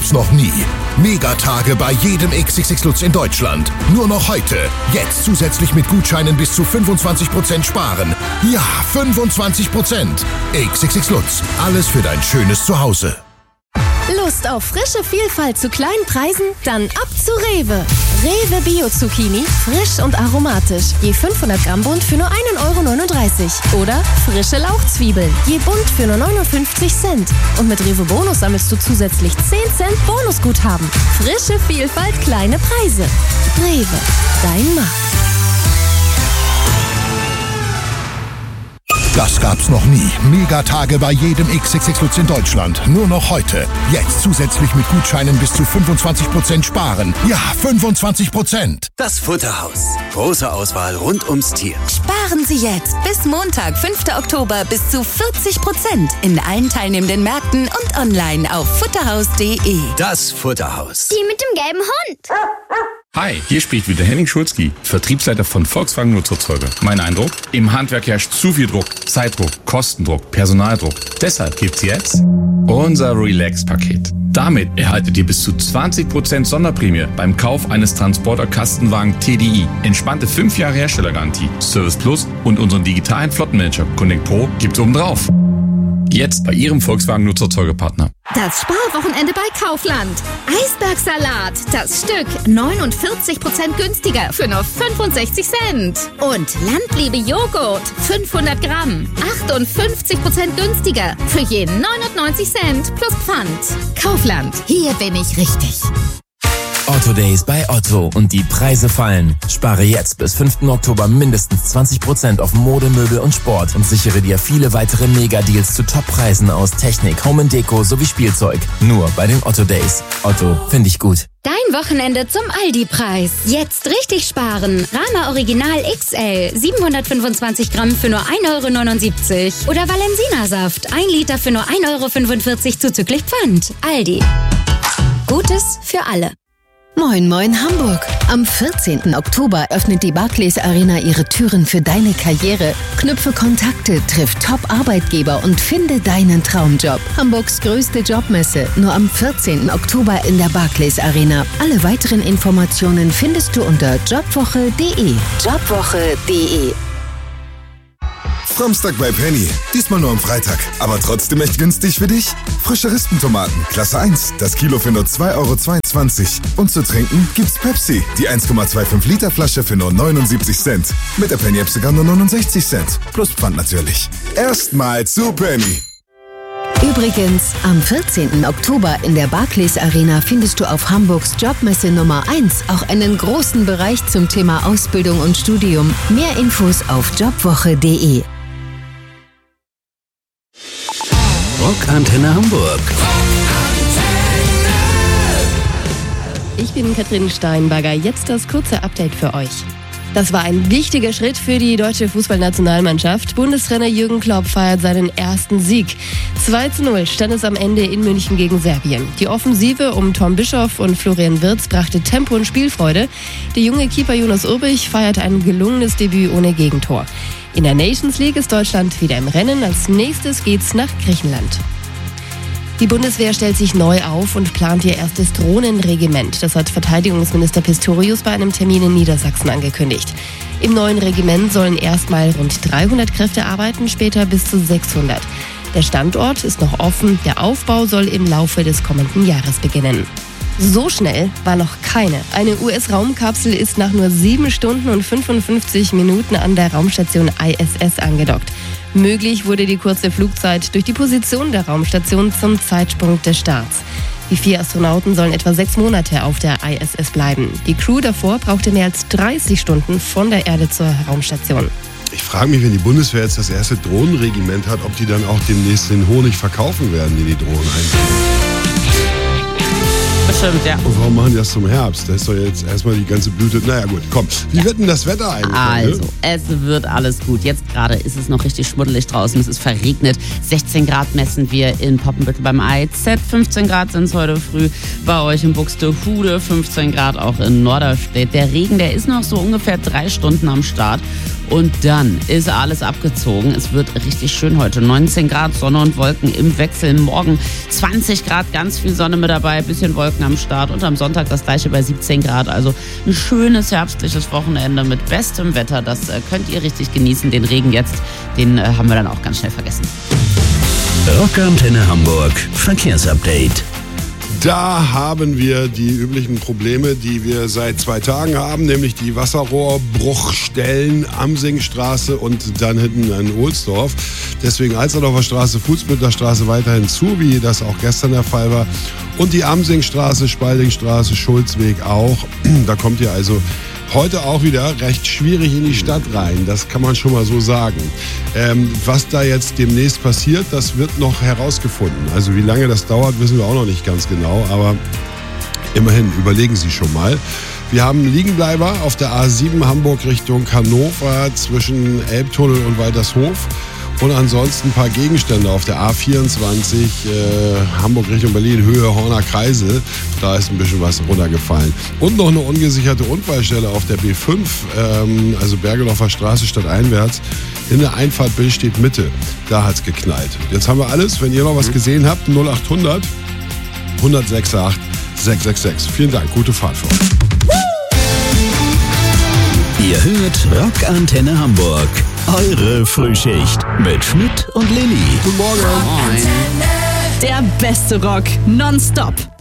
gab's noch nie. Megatage bei jedem XXX Lutz in Deutschland. Nur noch heute. Jetzt zusätzlich mit Gutscheinen bis zu 25% sparen. Ja, 25%. XXX Lutz. Alles für dein schönes Zuhause. Lust auf frische Vielfalt zu kleinen Preisen? Dann ab zu Rewe. Rewe Bio-Zucchini, frisch und aromatisch. Je 500 Gramm Bund für nur 1,39 €. Oder frische Lauchzwiebeln, je Bund für nur 59 Cent. Und mit Rewe Bonus sammelst du zusätzlich 10 Cent Bonusguthaben. Frische Vielfalt, kleine Preise. Rewe, dein Markt. Das gab's noch nie. Megatage bei jedem XXX Lutz in Deutschland. Nur noch heute. Jetzt zusätzlich mit Gutscheinen bis zu 25% sparen. Ja, 25%. Das Futterhaus. Große Auswahl rund ums Tier. Sparen Sie jetzt bis Montag, 5. Oktober bis zu 40% in allen teilnehmenden Märkten und online auf futterhaus.de. Das Futterhaus. Die mit dem gelben Hund. Hi, hier spricht wieder Henning Schulzki, Vertriebsleiter von Volkswagen Nutzerzeuger. Mein Eindruck? Im Handwerk herrscht zu viel Druck, Zeitdruck, Kostendruck, Personaldruck. Deshalb gibt's jetzt unser Relax-Paket. Damit erhaltet ihr bis zu 20% Sonderprämie beim Kauf eines Transporter-Kastenwagen TDI. Entspannte 5 Jahre Herstellergarantie, Service Plus und unseren digitalen Flottenmanager Connect Pro gibt's obendrauf. Jetzt bei Ihrem Volkswagen Nutzerzeugerpartner. Das Sparwochenende bei Kaufland. Eisbergsalat, das Stück 49% günstiger für nur 65 Cent. Und Landliebe Joghurt, 500 Gramm, 58% günstiger für je 99 Cent plus Pfand. Kaufland, hier bin ich richtig. Otto Days bei Otto und die Preise fallen. Spare jetzt bis 5. Oktober mindestens 20% auf Mode, Möbel und Sport und sichere dir viele weitere Mega-Deals zu Top-Preisen aus Technik, Home & Deko sowie Spielzeug. Nur bei den Otto Days. Otto, finde ich gut. Dein Wochenende zum Aldi-Preis. Jetzt richtig sparen. Rama Original XL, 725 Gramm für nur 1,79 € Oder Valensina-Saft, 1 Liter für nur 1,45 € zuzüglich Pfand. Aldi. Gutes für alle. Moin Moin Hamburg! Am 14. Oktober öffnet die Barclays Arena ihre Türen für deine Karriere. Knüpfe Kontakte, triff Top-Arbeitgeber und finde deinen Traumjob. Hamburgs größte Jobmesse, nur am 14. Oktober in der Barclays Arena. Alle weiteren Informationen findest du unter jobwoche.de. Jobwoche.de. Samstag bei Penny. Diesmal nur am Freitag. Aber trotzdem echt günstig für dich. Frische Rispentomaten, Klasse 1. Das Kilo für nur 2,22 €. Und zu trinken gibt's Pepsi. Die 1,25 Liter Flasche für nur 79 Cent. Mit der Penny-App sogar nur 69 Cent. Plus Pfand natürlich. Erstmal zu Penny. Übrigens, am 14. Oktober in der Barclays Arena findest du auf Hamburgs Jobmesse Nummer 1 auch einen großen Bereich zum Thema Ausbildung und Studium. Mehr Infos auf jobwoche.de. Rockantenne Hamburg. Ich bin Katrin Steinberger. Jetzt das kurze Update für euch. Das war ein wichtiger Schritt für die deutsche Fußballnationalmannschaft. Bundestrainer Jürgen Klopp feiert seinen ersten Sieg. 2:0 stand es am Ende in München gegen Serbien. Die Offensive um Tom Bischoff und Florian Wirtz brachte Tempo und Spielfreude. Der junge Keeper Jonas Urbich feiert ein gelungenes Debüt ohne Gegentor. In der Nations League ist Deutschland wieder im Rennen. Als nächstes geht's nach Griechenland. Die Bundeswehr stellt sich neu auf und plant ihr erstes Drohnenregiment. Das hat Verteidigungsminister Pistorius bei einem Termin in Niedersachsen angekündigt. Im neuen Regiment sollen erstmal rund 300 Kräfte arbeiten, später bis zu 600. Der Standort ist noch offen. Der Aufbau soll im Laufe des kommenden Jahres beginnen. So schnell war noch keine. Eine US-Raumkapsel ist nach nur 7 Stunden und 55 Minuten an der Raumstation ISS angedockt. Möglich wurde die kurze Flugzeit durch die Position der Raumstation zum Zeitpunkt des Starts. Die 4 Astronauten sollen etwa 6 Monate auf der ISS bleiben. Die Crew davor brauchte mehr als 30 Stunden von der Erde zur Raumstation. Ich frage mich, wenn die Bundeswehr jetzt das erste Drohnenregiment hat, ob die dann auch demnächst den Honig verkaufen werden, den die Drohnen einsetzen. Bestimmt, ja. Und warum machen die das zum Herbst? Da ist doch jetzt erstmal die ganze Blüte. Naja gut, komm. Wie wird denn das Wetter eigentlich? Also, es wird alles gut. Jetzt gerade ist es noch richtig schmuddelig draußen. Es ist verregnet. 16 Grad messen wir in Poppenbüttel beim AIZ. 15 Grad sind es heute früh bei euch in Buxtehude. 15 Grad auch in Norderstedt. Der Regen, der ist noch so ungefähr 3 Stunden am Start. Und dann ist alles abgezogen. Es wird richtig schön heute. 19 Grad, Sonne und Wolken im Wechsel. Morgen 20 Grad, ganz viel Sonne mit dabei, bisschen Wolken am Start. Und am Sonntag das gleiche bei 17 Grad. Also ein schönes herbstliches Wochenende mit bestem Wetter. Das könnt ihr richtig genießen. Den Regen jetzt, den haben wir dann auch ganz schnell vergessen. Rockantenne Hamburg Verkehrsupdate. Da haben wir die üblichen Probleme, die wir seit 2 Tagen haben, nämlich die Wasserrohrbruchstellen Amsingstraße und dann hinten in Ohlsdorf. Deswegen Alsterdorfer Straße, Fußbüttler Straße weiterhin zu, wie das auch gestern der Fall war. Und die Amsingstraße, Spaldingstraße, Schulzweg auch. Da kommt ihr also heute auch wieder recht schwierig in die Stadt rein, das kann man schon mal so sagen. Was da jetzt demnächst passiert, das wird noch herausgefunden. Also wie lange das dauert, wissen wir auch noch nicht ganz genau, aber immerhin überlegen Sie schon mal. Wir haben Liegenbleiber auf der A7 Hamburg Richtung Hannover zwischen Elbtunnel und Waltershof. Und ansonsten ein paar Gegenstände auf der A24 Hamburg Richtung Berlin, Höhe Horner Kreisel. Da ist ein bisschen was runtergefallen. Und noch eine ungesicherte Unfallstelle auf der B5, also Bergedorfer Straße stadteinwärts. In der Einfahrt Billstedt Mitte. Da hat's geknallt. Jetzt haben wir alles. Wenn ihr noch was gesehen habt, 0800 106 666. Vielen Dank. Gute Fahrt für euch. Ihr hört Rockantenne Hamburg. Eure Frühschicht mit Schmidt und Lilly. Guten Morgen. Moin. Der beste Rock nonstop.